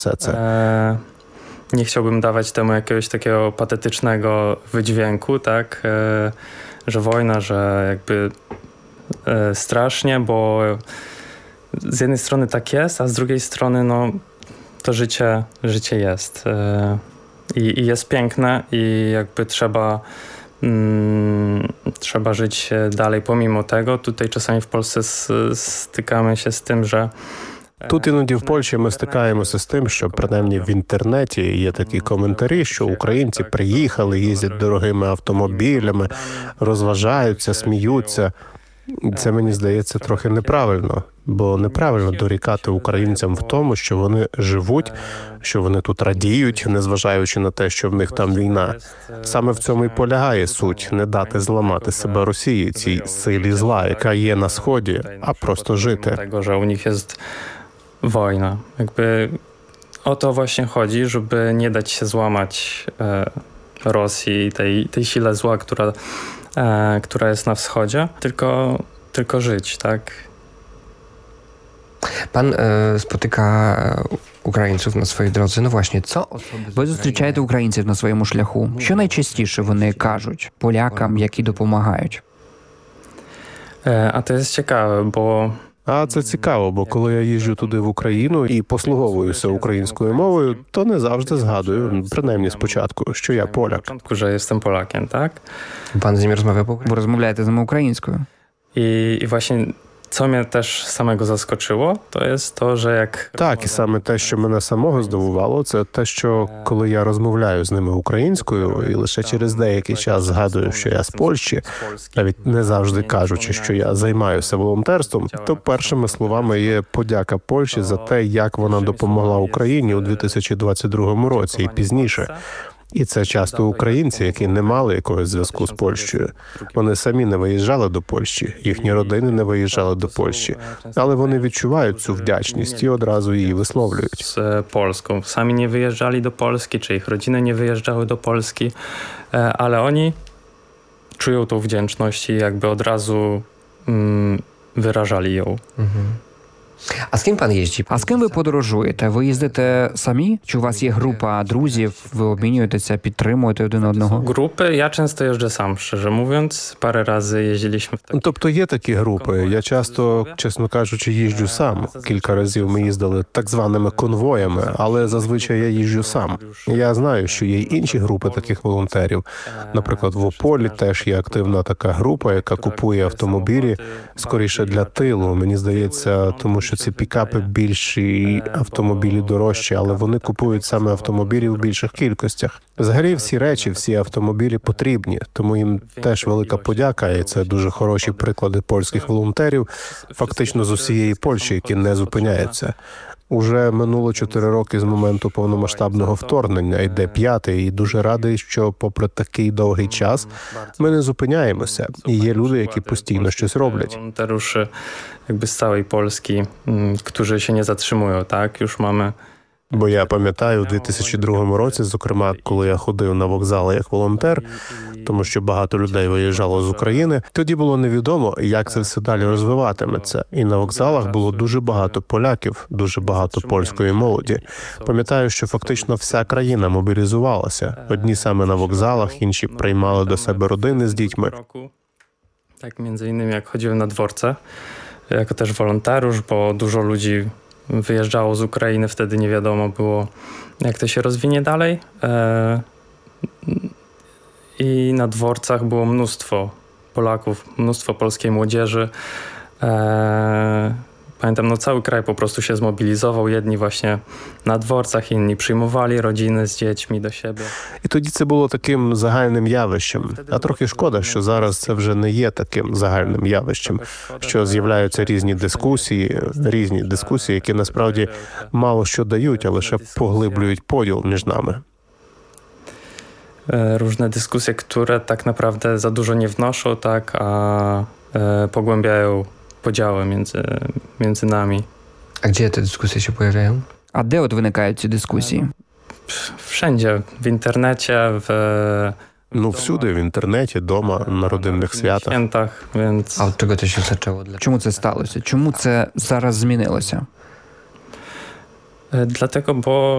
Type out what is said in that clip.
все це. Nie chciałbym dawać temu jakiegoś takiego patetycznego wydźwięku, tak, że wojna, że jakby strasznie, bo z jednej strony tak jest, a z drugiej strony no, to życie jest i jest piękne i jakby trzeba żyć dalej pomimo tego. Tutaj czasami w Polsce stykamy się z tym, że Тут іноді в Польщі ми стикаємося з тим, що принаймні в інтернеті є такі коментарі, що українці приїхали, їздять дорогими автомобілями, розважаються, сміються. Це, мені здається, трохи неправильно, бо неправильно дорікати українцям в тому, що вони живуть, що вони тут радіють, незважаючи на те, що в них там війна. Саме в цьому і полягає суть – не дати зламати себе Росії, цій силі зла, яка є на Сході, а просто жити. Tego, że u nich jest wojna. Jakby o to właśnie chodzi, żeby nie dać się złamać Rosji, tej sile zła, która jest na wschodzie, tylko żyć, tak? Pan spotyka українців на своїй дорозі. Ну, власне, це ви зустрічаєте українців на своєму шляху. Що найчастіше вони кажуть полякам, які допомагають? A to jest ciekawe, bo А це цікаво, бо коли я їжджу туди в Україну і послуговуюся українською мовою, то не завжди згадую, принаймні спочатку, що я поляк. że jestem Polakiem, tak? Pan z nimi rozmawia po Ви розмовляєте з ними українською? I właśnie co mnie też samego zaskoczyło, to jest to, że jak... Так, і саме те, що мене самого здивувало, це те, що коли я розмовляю з ними українською, і лише через деякий час згадую, що я з Польщі, навіть не завжди кажучи, що я займаюся волонтерством, то першими словами є подяка Польщі за те, як вона допомогла Україні у 2022 році і пізніше. І це часто українці, які не мали якогось зв'язку з Польщею. Вони самі не виїжджали до Польщі, їхні родини не виїжджали до Польщі. Але вони відчувають цю wdzięczність і одразу її висловлюють. Z Polską. Sami nie wyjeżdżali do Polski, czy ich rodziny nie wyjeżdżały do Polski, ale oni czują tą wdzięczność i jakby od razu wyrażali ją. А з ким пан їздить? А з ким ви подорожуєте? Ви їздите самі? Чи у вас є група друзів, ви обмінюєтеся, підтримуєте один одного? Grupy, ja często jeżdżę sam, szczerze mówiąc. Parę razy jeździliśmy w Тобто є такі групи. Я часто, чесно кажучи, їжджу сам. Кілька разів ми їздили так званими конвоями, але зазвичай я їжджу сам. Я знаю, що є й інші групи таких волонтерів. Наприклад, в Ополі теж є активна така група, яка купує автомобілі, скоріше для тилу. Мені здається, тому що ці пікапи більші, автомобілі дорожчі, але вони купують саме автомобілі в більших кількостях. Взагалі всі речі, всі автомобілі потрібні, тому їм теж велика подяка, і це дуже хороші приклади польських волонтерів, фактично з усієї Польщі, які не зупиняються. Уже минуло 4 роки з моменту повномасштабного вторгнення, йде 5-й, і дуже радий, що попри такий довгий час ми не зупиняємося, і є люди, які постійно щось роблять. Wolontariuszy jakby z całej Polski, którzy się nie zatrzymują, tak? Już mamy... Бо я пам'ятаю, у 2002 році, зокрема, коли я ходив на вокзали як волонтер, тому що багато людей виїжджало з України, тоді було невідомо, як це все далі розвиватиметься. І на вокзалах було дуже багато поляків, дуже багато польської молоді. Пам'ятаю, що фактично вся країна мобілізувалася. Одні саме на вокзалах, інші приймали до себе родини з дітьми. Tak, między innymi jak chodziłem na dworce, jako też wolontariusz, bo dużo ludzi wyjeżdżało z Ukrainy, wtedy nie wiadomo było, jak to się rozwinie dalej. I na dworcach było mnóstwo Polaków, mnóstwo polskiej młodzieży. Pamiętam, no cały kraj po prostu się zmobilizował. Jedni właśnie na dworcach, inni przyjmowali rodziny z dziećmi do siebie. І тоді це було таким загальним явищем. А трохи шкода, що зараз це вже не є таким загальним явищем, що з'являються різні дискусії, які насправді мало що дають, а лише поглиблюють поділ між нами. Różne dyskusje, które tak naprawdę za dużo nie wnoszą, tak, a pogłębiają podziały między nami. А де ці дискусії się pojawiają? А де от виникають ці дискусії? Wszędzie, w internecie, Ну, всюди, в інтернеті, дома, на родинних святах. świętach, więc... А от чого це się zaczęło? Чому це сталося? Чому це зараз змінилося? Dlatego, bo